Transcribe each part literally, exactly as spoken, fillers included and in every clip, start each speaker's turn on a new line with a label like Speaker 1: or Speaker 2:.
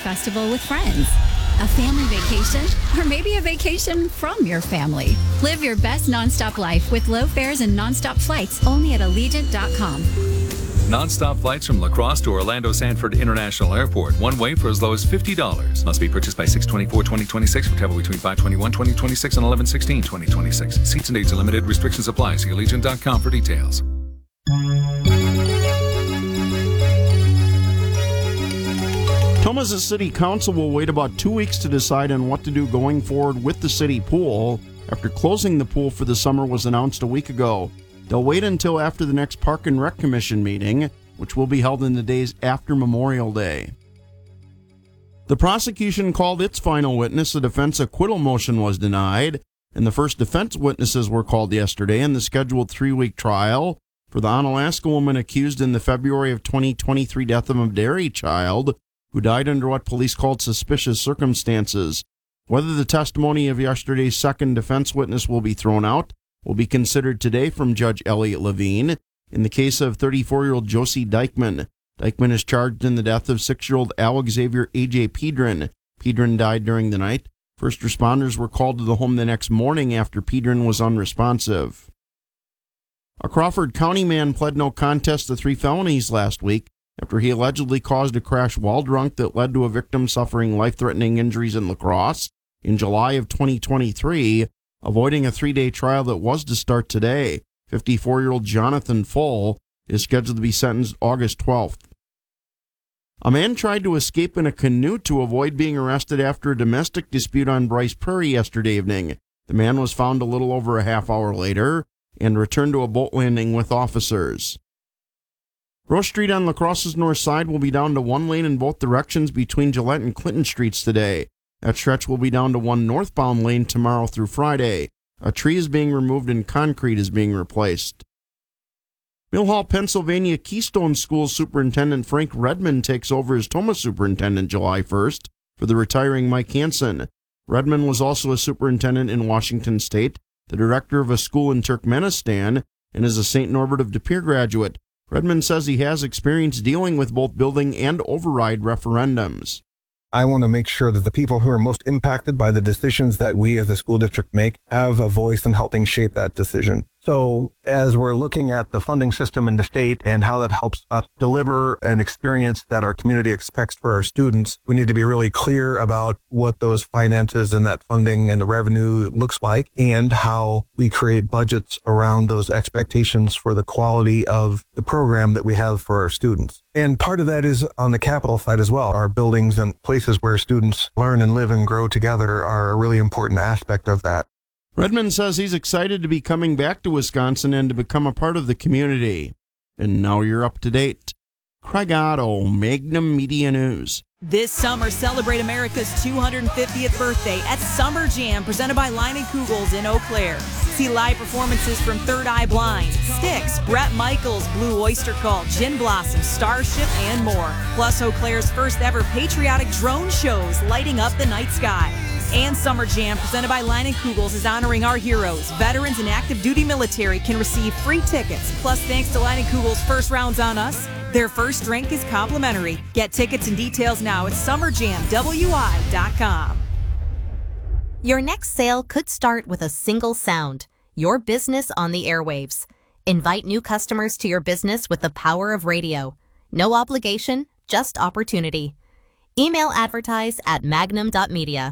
Speaker 1: festival with friends, a family vacation, or maybe a vacation from your family. Live your best nonstop life with low fares and nonstop flights only at Allegiant dot com.
Speaker 2: Non-stop flights from La Crosse to Orlando Sanford International Airport. One way for as low as fifty dollars. Must be purchased by six twenty-four twenty twenty-six for travel between five twenty-one twenty twenty-six and eleven sixteen twenty twenty-six. Seats and dates are limited. Restrictions apply. See Allegiant dot com for details.
Speaker 3: Tomah's City Council will wait about two weeks to decide on what to do going forward with the city pool after closing the pool for the summer was announced a week ago. They'll wait until after the next Park and Rec Commission meeting, which will be held in the days after Memorial Day. The prosecution called its final witness. The defense acquittal motion was denied, and the first defense witnesses were called yesterday in the scheduled three-week trial for the Onalaska woman accused in the February of twenty twenty-three death of a dairy child who died under what police called suspicious circumstances. Whether the testimony of yesterday's second defense witness will be thrown out will be considered today from Judge Elliot Levine. In the case of thirty-four-year-old Josie Dykeman, Dykeman is charged in the death of six-year-old Alex Xavier A J Pedron. Pedron died during the night. First responders were called to the home the next morning after Pedron was unresponsive. A Crawford County man pled no contest to three felonies last week after he allegedly caused a crash while drunk that led to a victim suffering life-threatening injuries in La Crosse in July of twenty twenty-three, avoiding a three-day trial that was to start today. fifty-four-year-old Jonathan Full is scheduled to be sentenced August twelfth. A man tried to escape in a canoe to avoid being arrested after a domestic dispute on Bryce Prairie yesterday evening. The man was found a little over a half hour later and returned to a boat landing with officers. Rose Street on La Crosse's north side will be down to one lane in both directions between Gillette and Clinton Streets today. That stretch will be down to one northbound lane tomorrow through Friday. A tree is being removed and concrete is being replaced. Mill Hall, Pennsylvania Keystone School Superintendent Frank Redmond takes over as Tomah Superintendent July first for the retiring Mike Hansen. Redmond was also a superintendent in Washington State, the director of a school in Turkmenistan, and is a Saint Norbert of De Pere graduate. Redmond says he has experience dealing with both building and override referendums.
Speaker 4: I want to make sure that the people who are most impacted by the decisions that we as a school district make have a voice in helping shape that decision. So as we're looking at the funding system in the state and how that helps us deliver an experience that our community expects for our students, we need to be really clear about what those finances and that funding and the revenue looks like and how we create budgets around those expectations for the quality of the program that we have for our students. And part of that is on the capital side as well. Our buildings and places where students learn and live and grow together are a really important aspect of that.
Speaker 3: Redmond says he's excited to be coming back to Wisconsin and to become a part of the community. And now you're up to date. Craig Otto, Magnum Media News.
Speaker 5: This summer, celebrate America's two hundred fiftieth birthday at Summer Jam, presented by Line and Kugels in Eau Claire. See live performances from Third Eye Blind, Styx, Bret Michaels, Blue Oyster Cult, Gin Blossom, Starship, and more. Plus Eau Claire's first ever patriotic drone shows lighting up the night sky. And Summer Jam, presented by Line and Kugels, is honoring our heroes. Veterans and active duty military can receive free tickets. Plus, thanks to Line and Kugels' First Rounds on Us, their first drink is complimentary. Get tickets and details now at summer jam w i dot com.
Speaker 6: Your next sale could start with a single sound, your business on the airwaves. Invite new customers to your business with the power of radio. No obligation, just opportunity. Email advertise at magnum dot media.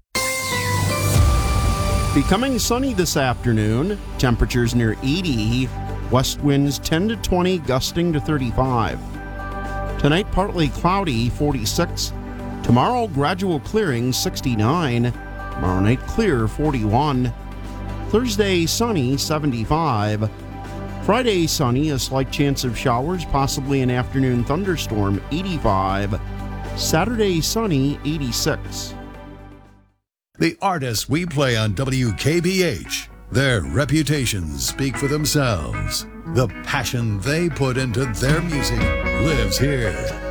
Speaker 3: Becoming sunny this afternoon, temperatures near eighty, west winds ten to twenty, gusting to thirty-five. Tonight, partly cloudy, forty-six. Tomorrow, gradual clearing, sixty-nine. Tomorrow night, clear, forty-one. Thursday, sunny, seventy-five. Friday, sunny, a slight chance of showers, possibly an afternoon thunderstorm, eighty-five. Saturday, sunny, eighty-six.
Speaker 7: The artists we play on W K B H, their reputations speak for themselves. The passion they put into their music lives here.